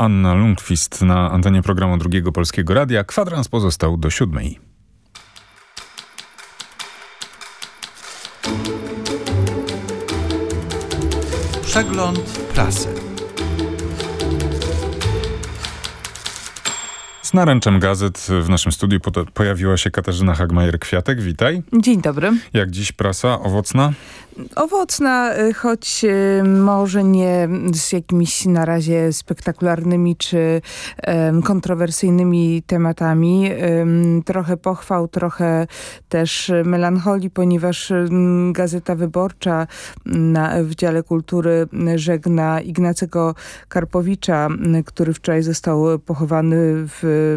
Anna Lundqvist na antenie programu Drugiego Polskiego Radia. Kwadrans pozostał do 7. Przegląd prasy. Z naręczem gazet w naszym studiu pojawiła się Katarzyna Hagmajer-Kwiatek. Witaj. Dzień dobry. Jak dziś prasa? Owocna? Owocna, choć może nie z jakimiś na razie spektakularnymi czy kontrowersyjnymi tematami. Trochę pochwał, trochę też melancholii, ponieważ Gazeta Wyborcza w dziale kultury żegna Ignacego Karpowicza, który wczoraj został pochowany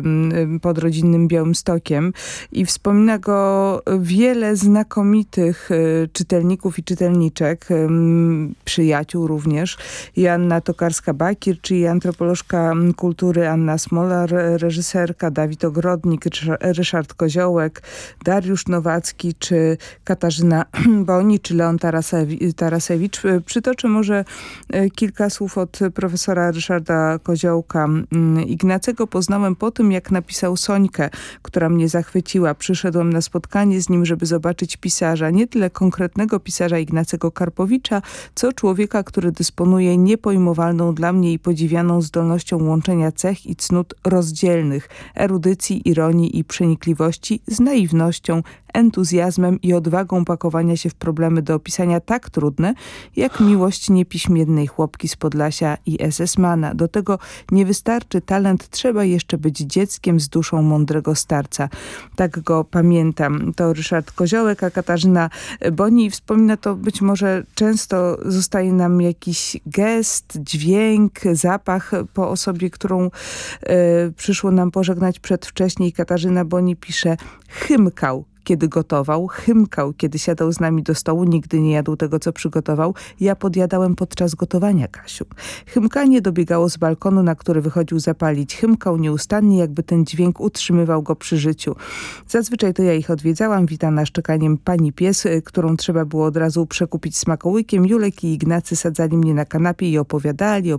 pod rodzinnym Białymstokiem i wspomina go wiele znakomitych czytelników i czytelniczek, przyjaciół również. Joanna Tokarska-Bakir, czyli antropolożka kultury Anna Smolar, reżyserka Dawid Ogrodnik, Ryszard Koziołek, Dariusz Nowacki, czy Katarzyna Boni, czy Leon Tarasewicz. Przytoczę może kilka słów od profesora Ryszarda Koziołka. Ignacego poznałem po tym, jak napisał Sońkę, która mnie zachwyciła. Przyszedłem na spotkanie z nim, żeby zobaczyć pisarza. Nie tyle konkretnego pisarza Ignacego Karpowicza, co człowieka, który dysponuje niepojmowalną dla mnie i podziwianą zdolnością łączenia cech i cnót rozdzielnych, erudycji, ironii i przenikliwości z naiwnością, entuzjazmem i odwagą pakowania się w problemy do opisania tak trudne, jak miłość niepiśmiennej chłopki z Podlasia i SS-mana. Do tego nie wystarczy talent, trzeba jeszcze być dzieckiem z duszą mądrego starca. Tak go pamiętam. To Ryszard Koziołek, a Katarzyna Boni wspomina to być może często zostaje nam jakiś gest, dźwięk, zapach po osobie, którą przyszło nam pożegnać przedwcześnie. Katarzyna Boni pisze: chymkał, kiedy gotował, chymkał, kiedy siadał z nami do stołu, nigdy nie jadł tego, co przygotował. Ja podjadałem podczas gotowania, Kasiu. Chymkanie dobiegało z balkonu, na który wychodził zapalić. Chymkał nieustannie, jakby ten dźwięk utrzymywał go przy życiu. Zazwyczaj to ja ich odwiedzałam, witana szczekaniem pani pies, którą trzeba było od razu przekupić smakołykiem. Julek i Ignacy sadzali mnie na kanapie i opowiadali.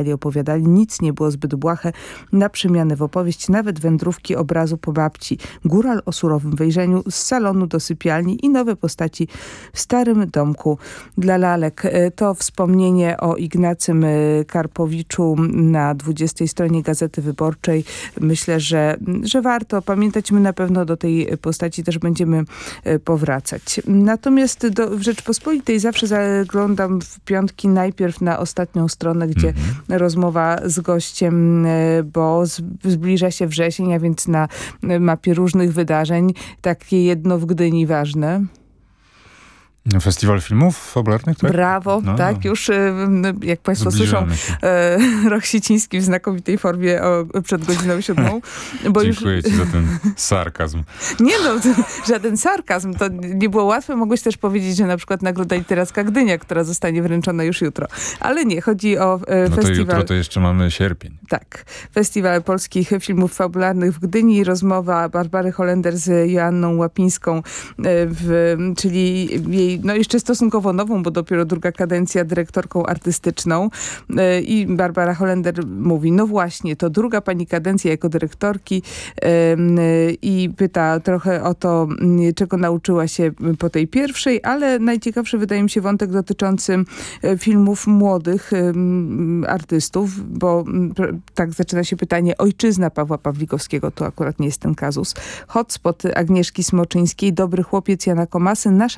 Nic nie było zbyt błahe na przemianę w opowieść, nawet wędrówki obrazu po babci. Góral o surowym wejrzeniu, z salonu do sypialni i nowe postaci w starym domku dla lalek. To wspomnienie o Ignacym Karpowiczu na 20 stronie Gazety Wyborczej. Myślę, że warto pamiętać. My na pewno do tej postaci też będziemy powracać. Natomiast w Rzeczpospolitej zawsze zaglądam w piątki najpierw na ostatnią stronę, gdzie rozmowa z gościem, bo zbliża się wrzesień, a więc na mapie różnych wydarzeń takie jedno w Gdyni ważne. Festiwal filmów fabularnych, tak? Brawo, tak, już jak państwo słyszą, Roch Siciński w znakomitej formie przed godziną 7. Bo dziękuję ci za ten sarkazm. Nie żaden sarkazm, to nie było łatwe. Mogłeś też powiedzieć, że na przykład Nagroda Literacka Gdynia, która zostanie wręczona już jutro. Ale nie, chodzi o festiwal. To jutro to jeszcze mamy sierpień. Tak, Festiwal Polskich Filmów Fabularnych w Gdyni. Rozmowa Barbary Holender z Joanną Łapińską, czyli jej jeszcze stosunkowo nową, bo dopiero druga kadencja, dyrektorką artystyczną. I Barbara Holender mówi: no właśnie, to druga pani kadencja jako dyrektorki, i pyta trochę o to, czego nauczyła się po tej pierwszej, ale najciekawszy wydaje mi się wątek dotyczący filmów młodych artystów, bo tak zaczyna się pytanie: ojczyzna Pawła Pawlikowskiego, to akurat nie jest ten kazus. Hotspot Agnieszki Smoczyńskiej, Dobry chłopiec Jana Komasy, Nasza